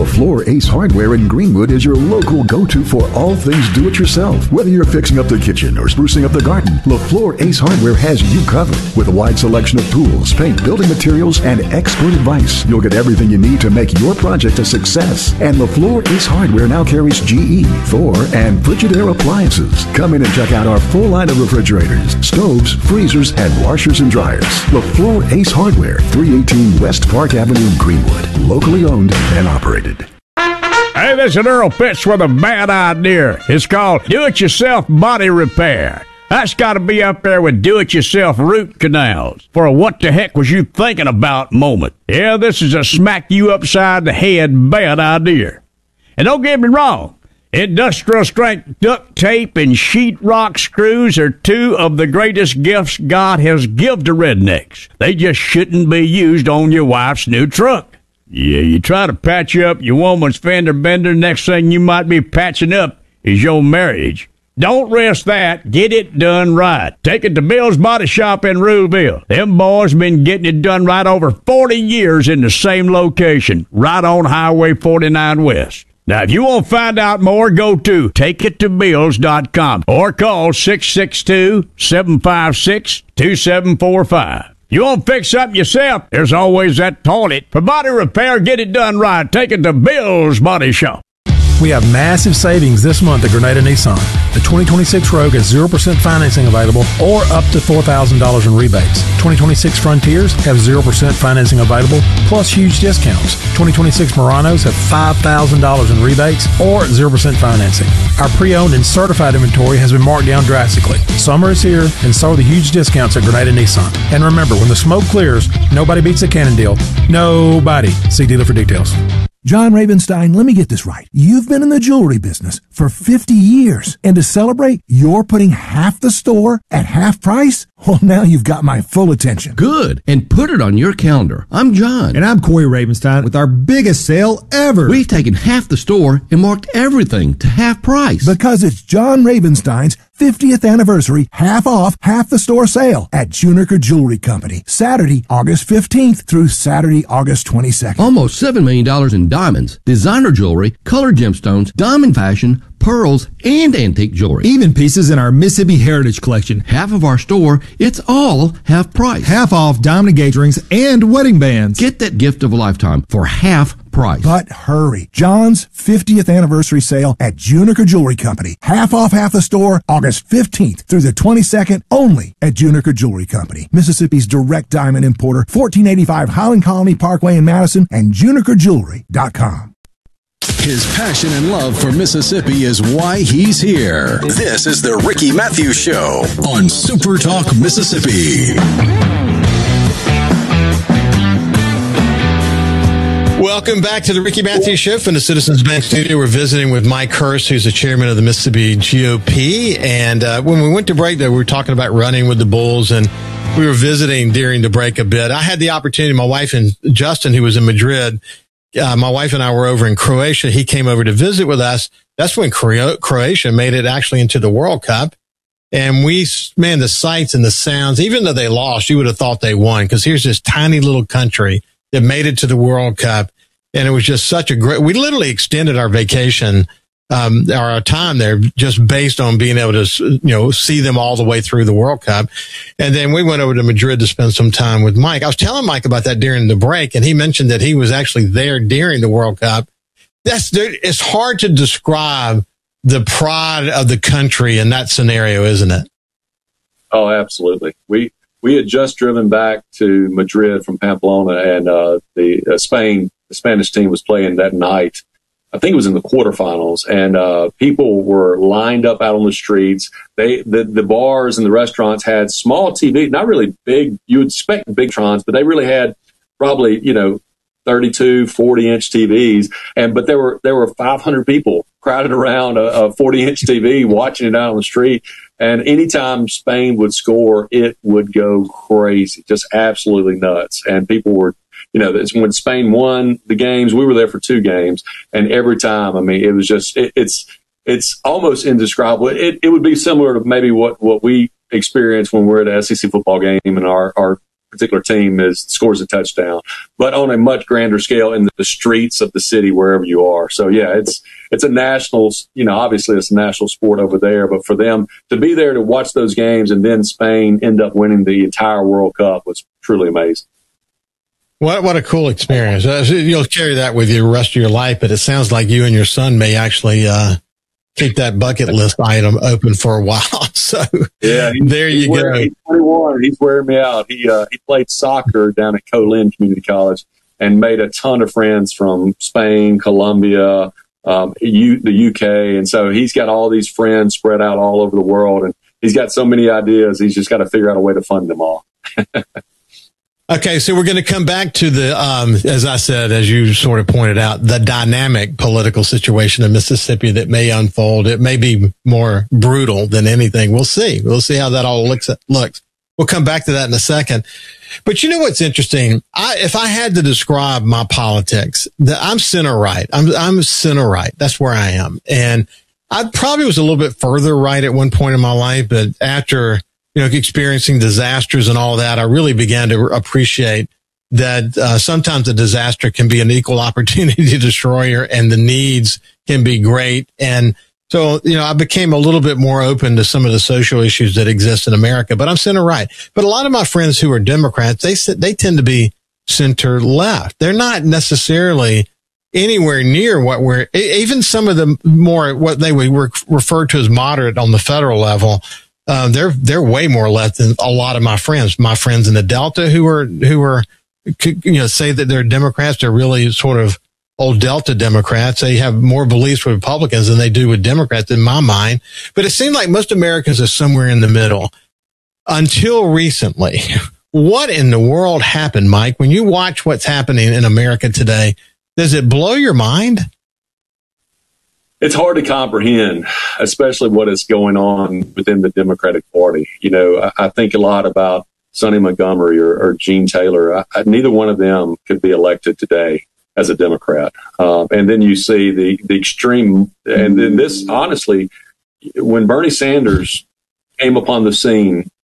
LaFleur Ace Hardware in Greenwood is your local go-to for all things do-it-yourself. Whether you're fixing up the kitchen or sprucing up the garden, LaFleur Ace Hardware has you covered. With a wide selection of tools, paint, building materials, and expert advice, you'll get everything you need to make your project a success. And LaFleur Ace Hardware now carries GE, Thor, and Frigidaire appliances. Come in and check out our full line of refrigerators, stoves, freezers, and washers and dryers. LaFleur Ace Hardware, 318 West Park Avenue, Greenwood. Locally owned and operated. Hey, this is Earl Pitts with a bad idea. It's called Do-It-Yourself Body Repair. That's got to be up there with do-it-yourself root canals for a what-the-heck-was-you-thinking-about moment. Yeah, this is a smack-you-upside-the-head bad idea. And don't get me wrong, industrial-strength duct tape and sheetrock screws are two of the greatest gifts God has given to rednecks. They just shouldn't be used on your wife's new truck. Yeah, you try to patch up your woman's fender bender, next thing you might be patching up is your marriage. Don't risk that. Get it done right. Take it to Bill's Body Shop in Ruleville. Them boys been getting it done right over 40 years in the same location, right on Highway 49 West. Now, if you want to find out more, go to takeittobills.com or call 662-756-2745. You want to fix something yourself? There's always that toilet. For body repair, get it done right. Take it to Bill's Body Shop. We have massive savings this month at Grenada Nissan. The 2026 Rogue has 0% financing available or up to $4,000 in rebates. 2026 Frontiers have 0% financing available plus huge discounts. 2026 Muranos have $5,000 in rebates or 0% financing. Our pre-owned and certified inventory has been marked down drastically. Summer is here and so are the huge discounts at Grenada Nissan. And remember, when the smoke clears, nobody beats a Cannondale. Nobody. See dealer for details. John Ravenstein, let me get this right. You've been in the jewelry business for 50 years, and to celebrate, you're putting half the store at half price? Well, now you've got my full attention. Good, and put it on your calendar. I'm John. And I'm Corey Ravenstein with our biggest sale ever. We've taken half the store and marked everything to half price. Because it's John Ravenstein's 50th anniversary half off, half the store sale at Juniker Jewelry Company. Saturday, August 15th through Saturday, August 22nd. Almost $7 million in diamonds, designer jewelry, colored gemstones, diamond fashion, pearls, and antique jewelry. Even pieces in our Mississippi Heritage Collection. Half of our store, it's all half price. Half off diamond engagement rings and wedding bands. Get that gift of a lifetime for half price. But hurry. John's 50th anniversary sale at Juniker Jewelry Company. Half off half the store, August 15th through the 22nd, only at Juniker Jewelry Company. Mississippi's direct diamond importer, 1485 Highland Colony Parkway in Madison, and JunikerJewelry.com. His passion and love for Mississippi is why he's here. This is the Ricky Matthews Show on Super Talk Mississippi. Welcome back to the Ricky Matthews Show from the Citizens Bank Studio. We're visiting with Mike Hurst, who's the chairman of the Mississippi GOP. And when we went to break, we were talking about running with the Bulls, and we were visiting during the break a bit. I had the opportunity, my wife and Justin, who was in Madrid, my wife and I were over in Croatia. He came over to visit with us. That's when Croatia made it actually into the World Cup. And the sights and the sounds, even though they lost, you would have thought they won, because here's this tiny little country that made it to the World Cup. And it was just such a great, we literally extended our vacation, our time there just based on being able to, see them all the way through the World Cup. And then we went over to Madrid to spend some time with Mike. I was telling Mike about that during the break, and he mentioned that he was actually there during the World Cup. It's hard to describe the pride of the country in that scenario, isn't it? Oh, absolutely. We had just driven back to Madrid from Pamplona, and the Spanish team was playing that night. I think it was in the quarterfinals, and people were lined up out on the streets. The bars and the restaurants had small TV, not really big. You would expect big trons, but they really had probably 32, 40-inch TVs, but there were 500 people crowded around a 40-inch TV watching it out on the street. And anytime Spain would score, it would go crazy, just absolutely nuts. And people were, when Spain won the games, we were there for 2 games, and every time, it was just, it's almost indescribable. It would be similar to maybe what we experience when we're at an SEC football game and our particular team scores a touchdown, but on a much grander scale in the streets of the city, wherever you are. So yeah, it's a national, obviously it's a national sport over there, but for them to be there to watch those games and then Spain end up winning the entire World Cup was truly amazing. What a cool experience. You'll carry that with you the rest of your life, but it sounds like you and your son may actually keep that bucket list item open for a while. So yeah, there you go. He's 21. He's wearing me out. He played soccer down at Colin Community College and made a ton of friends from Spain, Colombia, the UK. And so he's got all these friends spread out all over the world, and he's got so many ideas. He's just got to figure out a way to fund them all. Okay, so we're going to come back to the, as I said, as you sort of pointed out, the dynamic political situation in Mississippi that may unfold. It may be more brutal than anything. We'll see. We'll see how that all looks. We'll come back to that in a second. But you know what's interesting? If I had to describe my politics, I'm center right. I'm center right. That's where I am. And I probably was a little bit further right at one point in my life, but after experiencing disasters and all that, I really began to appreciate that sometimes a disaster can be an equal opportunity destroyer and the needs can be great. And so, I became a little bit more open to some of the social issues that exist in America, but I'm center right. But a lot of my friends who are Democrats, they tend to be center left. They're not necessarily anywhere near even some of the more, what they would refer to as moderate on the federal level. They're way more left than a lot of my friends in the Delta who are, say that they're Democrats. They're really sort of old Delta Democrats. They have more beliefs with Republicans than they do with Democrats in my mind. But it seemed like most Americans are somewhere in the middle until recently. What in the world happened, Mike? When you watch what's happening in America today, does it blow your mind? It's hard to comprehend, especially what is going on within the Democratic Party. I think a lot about Sonny Montgomery or Gene Taylor. Neither one of them could be elected today as a Democrat. And then you see the extreme. And then this, honestly, when Bernie Sanders came upon the scene